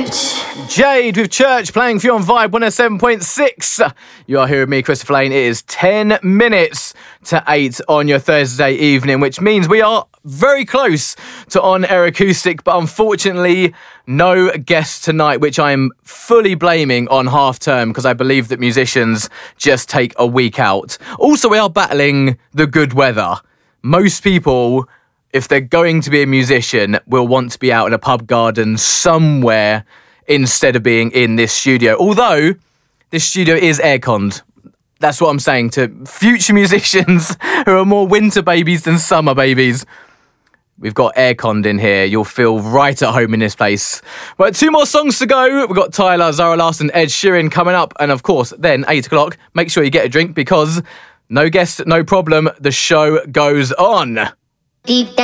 Jade with Church playing for you on Vibe 107.6. You are here with me, Christopher Lane. It is 10 minutes to 8 on your Thursday evening, which means we are very close to On Air Acoustic, but unfortunately no guest tonight, which I am fully blaming on half term because I believe that musicians just take a week out. Also, we are battling the good weather. Most people, if they're going to be a musician, will want to be out in a pub garden somewhere instead of being in this studio. Although this studio is air-conned. That's what I'm saying to future musicians who are more winter babies than summer babies. We've got air-conned in here. You'll feel right at home in this place. Right, 2 more songs to go. We've got Tyler, Zara Larsson, Ed Sheeran coming up. And of course, then 8 o'clock, make sure you get a drink because no guest, no problem. The show goes on. Deep